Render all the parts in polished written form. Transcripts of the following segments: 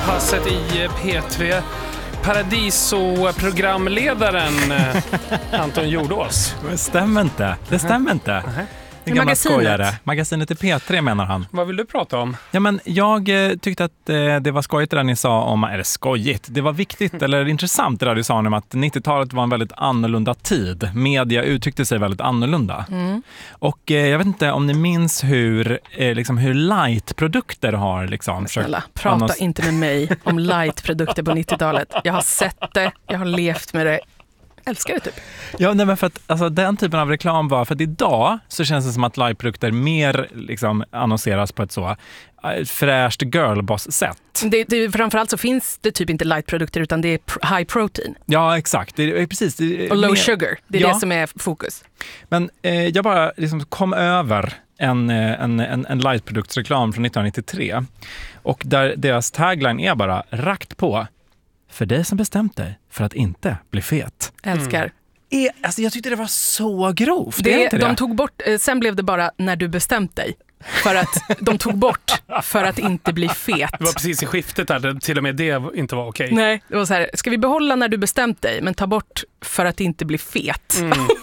morgonpasset i P3. Paradiso-programledaren Anton Jordås. Det stämmer inte. Det stämmer inte. En gammal skojare. Magasinet i P3 menar han. Vad vill du prata om? Ja, men jag tyckte att det var skojigt det där ni sa om, eller skojigt, det var viktigt eller intressant det där du sa om att 90-talet var en väldigt annorlunda tid. Media uttryckte sig väldigt annorlunda. Och jag vet inte om ni minns hur light-produkter har liksom... Snälla, prata inte med mig om light-produkter på 90-talet. Jag har sett det, jag har levt med det. Älskar det typ. Ja, nej, men för att alltså, den typen av reklam var, för att idag så känns det som att live-produkter mer liksom annonseras på ett så fräscht girlboss-sätt. Framförallt så finns det typ inte light-produkter utan det är high protein. Ja, exakt. Det är precis. Och low sugar, det är det som är fokus. Men jag bara liksom kom över en light-produktsreklam från 1993 och där deras tagline är bara rakt på: för dig som bestämt dig för att inte bli fet. Älskar. Alltså jag tyckte det var så grovt. De tog bort, sen blev det bara när du bestämt dig. För att de tog bort för att inte bli fet. Det var precis i skiftet där till och med det inte var okej. Nej, det var så här, ska vi behålla när du bestämt dig men ta bort för att inte bli fet.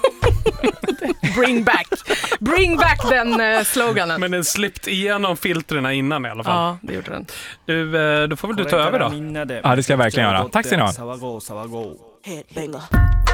Bring back den sloganen. Men den släppte igenom filtrerna innan i alla fall. Ja, det gjorde den. Då får väl du ta över då. Ja, det ska jag verkligen göra. Tack ska ni ha.